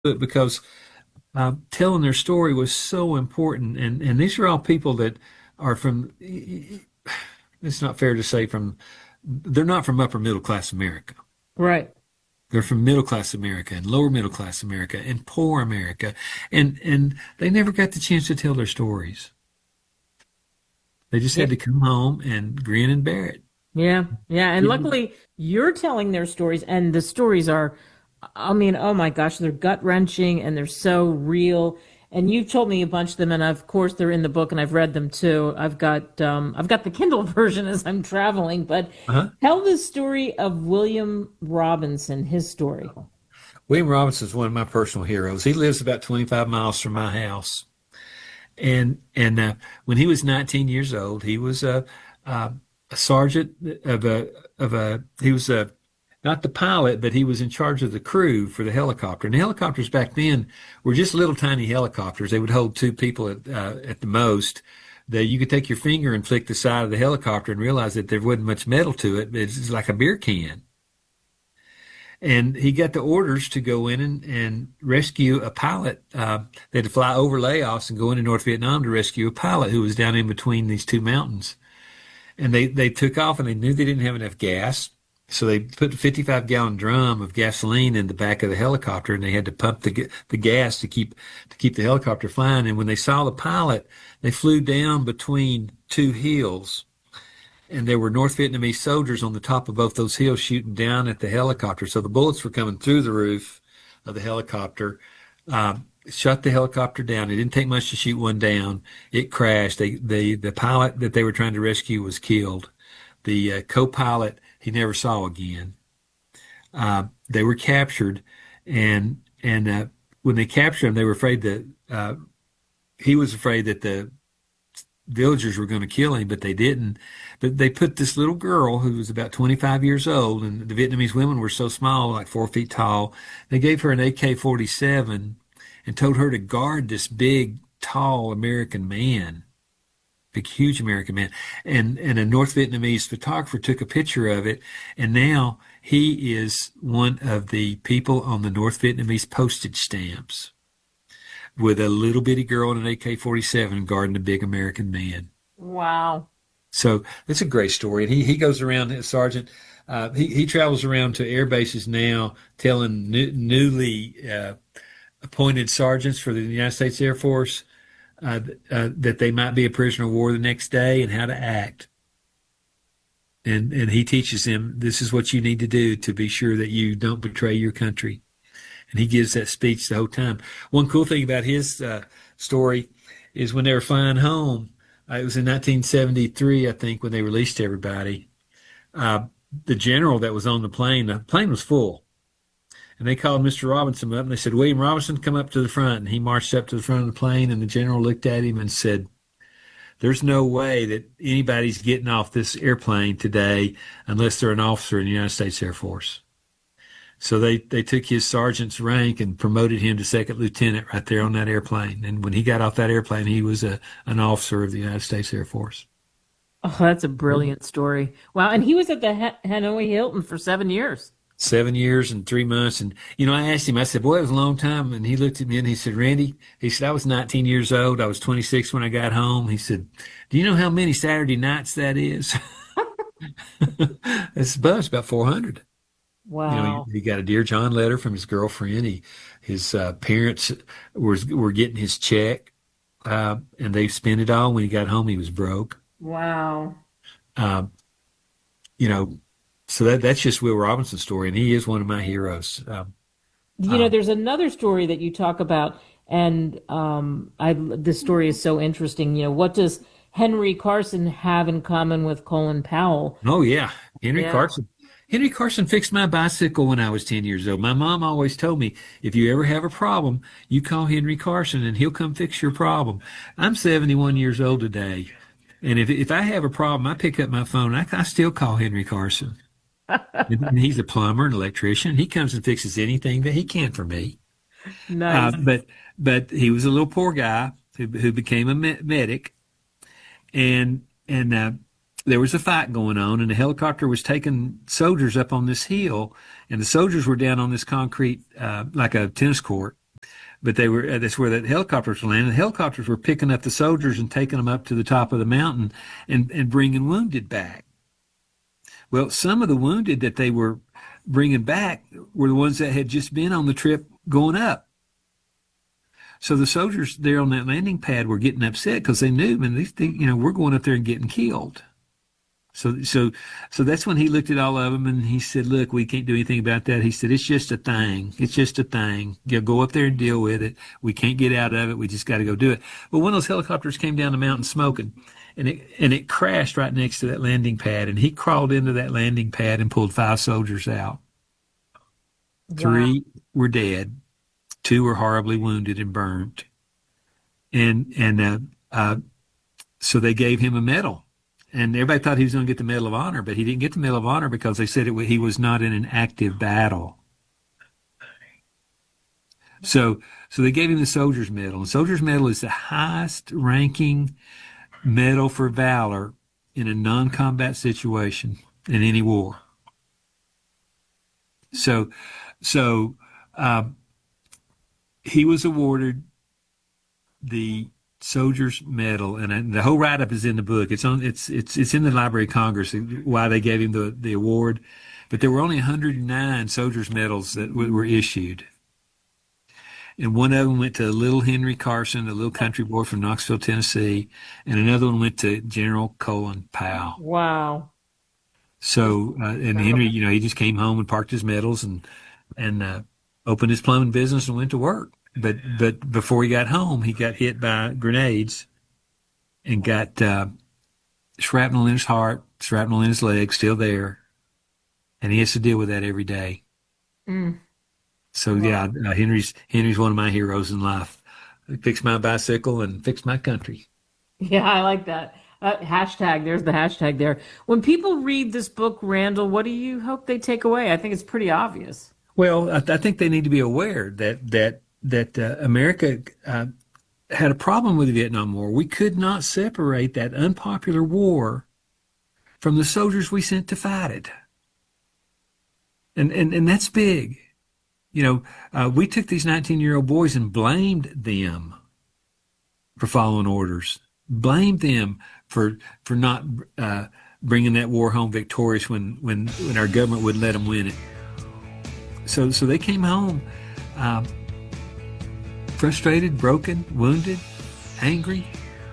it because telling their story was so important. And these are all people that are from, it's not fair to say they're not from upper middle class America. Right. They're from middle class America and lower middle class America and poor America. And they never got the chance to tell their stories. They just Yeah. had to come home and grin and bear it. Yeah. Yeah. And Yeah. luckily, you're telling their stories, and the stories are, I mean, oh my gosh, they're gut wrenching and they're so real. And you've told me a bunch of them, and of course they're in the book, and I've read them too. I've got the Kindle version as I'm traveling. But Uh-huh. tell the story of William Robinson, his story. William Robinson is one of my personal heroes. He lives about 25 miles from my house. And when he was 19 years old, he was a sergeant he was not the pilot, but he was in charge of the crew for the helicopter. And the helicopters back then were just little tiny helicopters. They would hold two people at the most. That you could take your finger and flick the side of the helicopter and realize that there wasn't much metal to it. It's like a beer can. And he got the orders to go in and rescue a pilot. They had to fly over Laos and go into North Vietnam to rescue a pilot who was down in between these two mountains. And they took off, and they knew they didn't have enough gas. So they put a 55-gallon drum of gasoline in the back of the helicopter, and they had to pump the gas to keep the helicopter flying. And when they saw the pilot, they flew down between two hills, and there were North Vietnamese soldiers on the top of both those hills shooting down at the helicopter. So the bullets were coming through the roof of the helicopter, shut the helicopter down. It didn't take much to shoot one down. It crashed. The pilot that they were trying to rescue was killed. The co-pilot he never saw again. They were captured, and when they captured him, they were afraid that he was afraid that the villagers were going to kill him, but they didn't. But they put this little girl who was about 25 years old, and the Vietnamese women were so small, like 4 feet tall. They gave her an AK-47 and told her to guard this big, tall American man, big, huge American man. And a North Vietnamese photographer took a picture of it, and now he is one of the people on the North Vietnamese postage stamps with a little bitty girl in an AK-47 guarding a big American man. Wow. So it's a great story. And he goes around as sergeant. He travels around to air bases now telling newly appointed sergeants for the United States Air Force that they might be a prisoner of war the next day and how to act. And he teaches them this is what you need to do to be sure that you don't betray your country. And he gives that speech the whole time. One cool thing about his story is when they were flying home, it was in 1973, I think, when they released everybody. The general that was on the plane was full. And they called Mr. Robinson up, and they said, William Robinson, come up to the front. And he marched up to the front of the plane, and the general looked at him and said, there's no way that anybody's getting off this airplane today unless they're an officer in the United States Air Force. So they took his sergeant's rank and promoted him to second lieutenant right there on that airplane. And when he got off that airplane, he was an officer of the United States Air Force. Oh, that's a brilliant story. Wow. And he was at the Hanoi Hilton for 7 years. 7 years and 3 months. And, I asked him, I said, boy, it was a long time. And he looked at me and he said, Randy, he said, I was 19 years old. I was 26 when I got home. He said, do you know how many Saturday nights that is? It's about 400. Wow. He got a Dear John letter from his girlfriend. His parents were getting his check, and they spent it all. When he got home, he was broke. Wow. Um, so that's just Will Robinson's story, and he is one of my heroes. There's another story that you talk about, and this story is so interesting. What does Henry Carson have in common with Colin Powell? Oh yeah, Henry Yeah. Carson. Henry Carson fixed my bicycle when I was 10 years old. My mom always told me, if you ever have a problem, you call Henry Carson and he'll come fix your problem. I'm 71 years old today. And if I have a problem, I pick up my phone. I still call Henry Carson. And he's a plumber, an electrician. He comes and fixes anything that he can for me. Nice. But he was a little poor guy who became a medic. And there was a fight going on, and the helicopter was taking soldiers up on this hill, and the soldiers were down on this concrete, like a tennis court. But that's where the helicopters were landing. The helicopters were picking up the soldiers and taking them up to the top of the mountain and bringing wounded back. Well, some of the wounded that they were bringing back were the ones that had just been on the trip going up. So the soldiers there on that landing pad were getting upset because they knew, man, we're going up there and getting killed. So that's when he looked at all of them and he said, look, we can't do anything about that. He said, it's just a thing. It's just a thing. You go up there and deal with it. We can't get out of it. We just got to go do it. But one of those helicopters came down the mountain smoking, and it crashed right next to that landing pad. And he crawled into that landing pad and pulled 5 soldiers out. Wow. 3 were dead. 2 were horribly wounded and burned. So they gave him a medal. And everybody thought he was going to get the Medal of Honor, but he didn't get the Medal of Honor because they said he was not in an active battle. So they gave him the Soldier's Medal. The Soldier's Medal is the highest ranking medal for valor in a non-combat situation in any war. So he was awarded the Soldier's Medal, and the whole write-up is in the book. It's in the Library of Congress why they gave him the award, but there were only 109 Soldier's Medals that were issued, and one of them went to little Henry Carson, a little country boy from Knoxville, Tennessee, and another one went to General Colin Powell. Wow! So and Henry, he just came home and parked his medals and opened his plumbing business and went to work. But before he got home, he got hit by grenades and got shrapnel in his heart, shrapnel in his leg, still there, and he has to deal with that every day. Mm. So wow. Yeah, Henry's one of my heroes in life. He fixed my bicycle and fixed my country. Yeah, I like that. Hashtag, there's the hashtag there. When people read this book, Randall, what do you hope they take away? I think it's pretty obvious. Well, I think they need to be aware that America had a problem with the Vietnam War. We could not separate that unpopular war from the soldiers we sent to fight it. And that's big. We took these 19-year-old boys and blamed them for following orders, blamed them for not bringing that war home victorious when our government wouldn't let them win it. So they came home frustrated, broken, wounded, angry,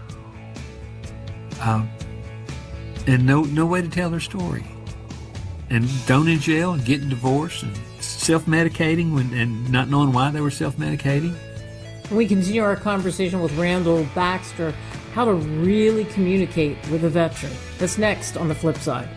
and no way to tell their story. And thrown in jail and getting divorced and self-medicating and not knowing why they were self-medicating. We continue our conversation with Randall Baxter, how to really communicate with a veteran. That's next on The Flip Side.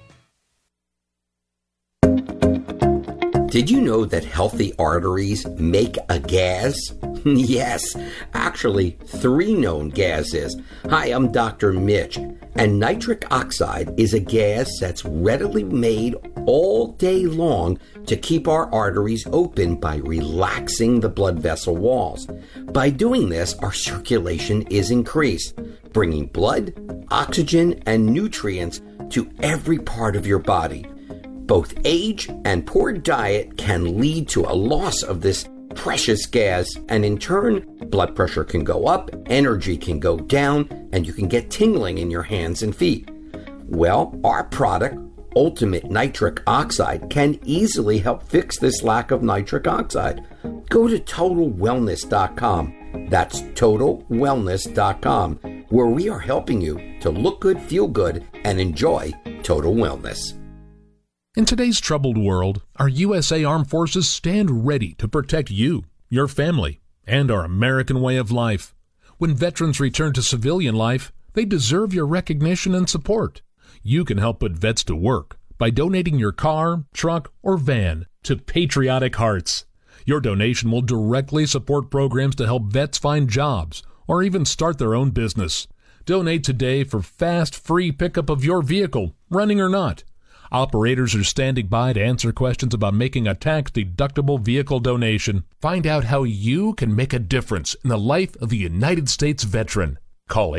Did you know that healthy arteries make a gas? Yes, actually 3 known gases. Hi, I'm Dr. Mitch, and nitric oxide is a gas that's readily made all day long to keep our arteries open by relaxing the blood vessel walls. By doing this, our circulation is increased, bringing blood, oxygen, and nutrients to every part of your body. Both age and poor diet can lead to a loss of this precious gas, and in turn, blood pressure can go up, energy can go down, and you can get tingling in your hands and feet. Well, our product, Ultimate Nitric Oxide, can easily help fix this lack of nitric oxide. Go to TotalWellness.com. That's TotalWellness.com, where we are helping you to look good, feel good, and enjoy total wellness. In today's troubled world, our USA Armed Forces stand ready to protect you, your family, and our American way of life. When veterans return to civilian life, they deserve your recognition and support. You can help put vets to work by donating your car, truck, or van to Patriotic Hearts. Your donation will directly support programs to help vets find jobs or even start their own business. Donate today for fast, free pickup of your vehicle, running or not. Operators are standing by to answer questions about making a tax-deductible vehicle donation. Find out how you can make a difference in the life of a United States veteran. Call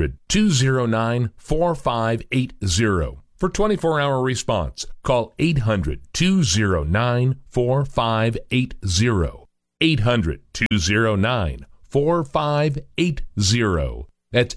800-209-4580 for 24-hour response. Call 800-209-4580. 800-209-4580. That's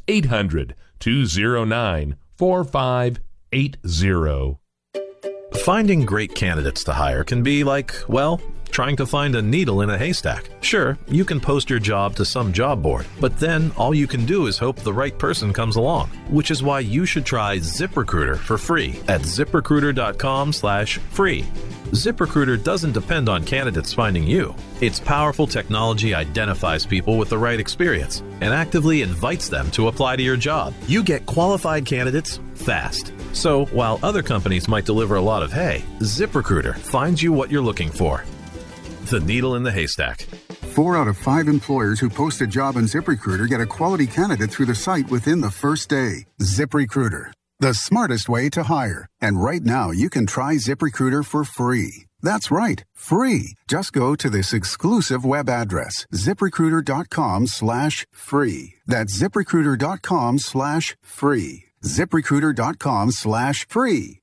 800-209-4580. Finding great candidates to hire can be like, well, trying to find a needle in a haystack. Sure, you can post your job to some job board, but then all you can do is hope the right person comes along, which is why you should try ZipRecruiter for free at ZipRecruiter.com/free. ZipRecruiter doesn't depend on candidates finding you. Its powerful technology identifies people with the right experience and actively invites them to apply to your job. You get qualified candidates fast. So while other companies might deliver a lot of hay, ZipRecruiter finds you what you're looking for. The needle in the haystack. 4 out of 5 employers who post a job on ZipRecruiter get a quality candidate through the site within the first day. ZipRecruiter, the smartest way to hire. And right now, you can try ZipRecruiter for free. That's right, free. Just go to this exclusive web address, ZipRecruiter.com/free. That's ZipRecruiter.com/free. ZipRecruiter.com/free.